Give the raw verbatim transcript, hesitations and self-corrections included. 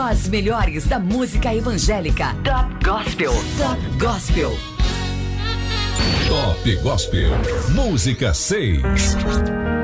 As melhores da música evangélica. Top Gospel. Top Gospel. Top Gospel. Música seis.